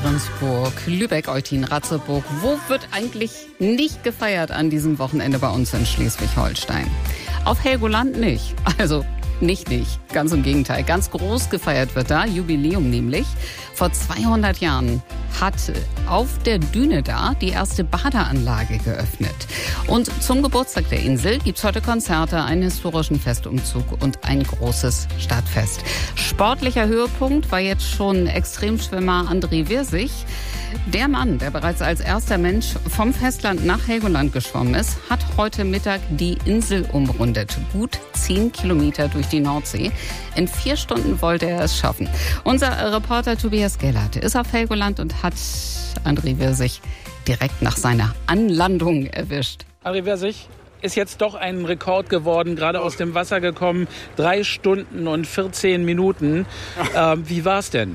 Ahrensburg, Lübeck, Eutin, Ratzeburg. Wo wird eigentlich nicht gefeiert an diesem Wochenende bei uns in Schleswig-Holstein? Auf Helgoland nicht. Also nicht. Ganz im Gegenteil. Ganz groß gefeiert wird da. Jubiläum nämlich. Vor 200 Jahren hat auf der Düne da die erste Badeanlage geöffnet. Und zum Geburtstag der Insel gibt's heute Konzerte, einen historischen Festumzug und ein großes Stadtfest. Sportlicher Höhepunkt war jetzt schon Extremschwimmer André Wirsig. Der Mann, der bereits als erster Mensch vom Festland nach Helgoland geschwommen ist, hat heute Mittag die Insel umrundet. Gut 10 Kilometer durch die Nordsee. In 4 Stunden wollte er es schaffen. Unser Reporter Tobias Gellert ist auf Helgoland und hat André Wirsig direkt nach seiner Anlandung erwischt. André Wirsig ist jetzt doch ein Rekord geworden, gerade aus dem Wasser gekommen. 3 Stunden und 14 Minuten. Wie war's denn?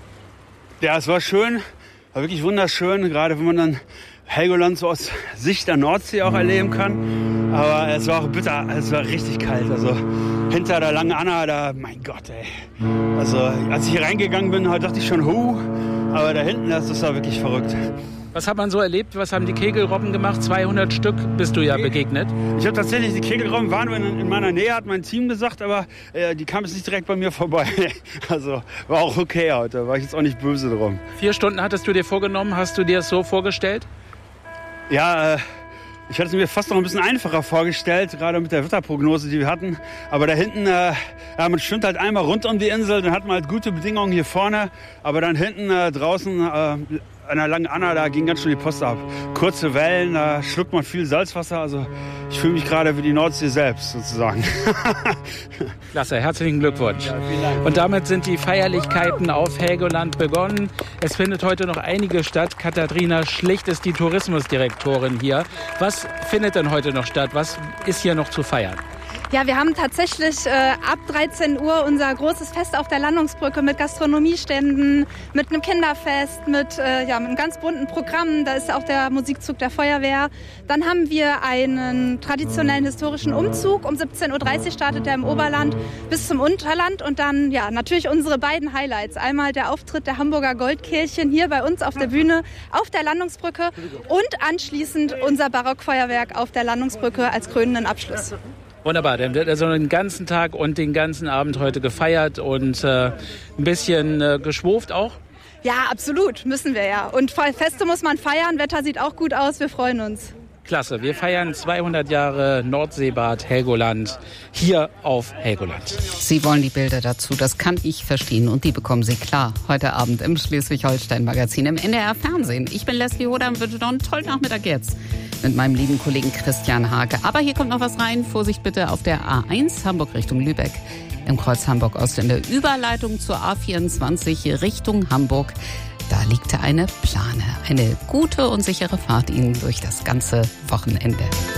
Ja, es war schön. War wirklich wunderschön, gerade wenn man dann Helgoland so aus Sicht der Nordsee auch erleben kann. Aber es war auch bitter, es war richtig kalt. Also hinter der Langen Anna, da, mein Gott, ey. Also als ich hier reingegangen bin, dachte ich schon, aber da hinten, das war wirklich verrückt. Was hat man so erlebt? Was haben die Kegelrobben gemacht? 200 Stück bist du ja begegnet. Ich habe tatsächlich, die Kegelrobben waren in meiner Nähe, hat mein Team gesagt, aber die kamen jetzt nicht direkt bei mir vorbei. Also war auch okay heute, war ich jetzt auch nicht böse drum. 4 Stunden hattest du dir vorgenommen, hast du dir das so vorgestellt? Ja, ich hatte es mir fast noch ein bisschen einfacher vorgestellt, gerade mit der Wetterprognose, die wir hatten. Aber da hinten, man schwimmt halt einmal rund um die Insel, dann hat man halt gute Bedingungen hier vorne. Aber dann hinten draußen an der Langen Anna, da ging ganz schön die Post ab. Kurze Wellen, da schluckt man viel Salzwasser. Also ich fühle mich gerade wie die Nordsee selbst sozusagen. Klasse, herzlichen Glückwunsch. Ja, vielen Dank. Und damit sind die Feierlichkeiten auf Helgoland begonnen. Es findet heute noch einiges statt. Katharina Schlicht ist die Tourismusdirektorin hier. Was findet denn heute noch statt? Was ist hier noch zu feiern? Ja, wir haben tatsächlich ab 13 Uhr unser großes Fest auf der Landungsbrücke mit Gastronomieständen, mit einem Kinderfest, mit einem ganz bunten Programm. Da ist auch der Musikzug der Feuerwehr. Dann haben wir einen traditionellen historischen Umzug. Um 17.30 Uhr startet der im Oberland bis zum Unterland. Und dann natürlich unsere beiden Highlights. Einmal der Auftritt der Hamburger Goldkehlchen hier bei uns auf der Bühne auf der Landungsbrücke und anschließend unser Barockfeuerwerk auf der Landungsbrücke als krönenden Abschluss. Wunderbar, dann wird also den ganzen Tag und den ganzen Abend heute gefeiert und ein bisschen geschwurft auch? Ja, absolut, müssen wir ja. Und Feste muss man feiern, Wetter sieht auch gut aus, wir freuen uns. Klasse, wir feiern 200 Jahre Nordseebad Helgoland hier auf Helgoland. Sie wollen die Bilder dazu, das kann ich verstehen und die bekommen Sie klar heute Abend im Schleswig-Holstein-Magazin im NDR Fernsehen. Ich bin Leslie Hoder und wünsche noch einen tollen Nachmittag jetzt mit meinem lieben Kollegen Christian Hake. Aber hier kommt noch was rein. Vorsicht bitte auf der A1 Hamburg Richtung Lübeck. Im Kreuz Hamburg Ost in der Überleitung zur A24 Richtung Hamburg. Da liegt eine Plane. Eine gute und sichere Fahrt Ihnen durch das ganze Wochenende.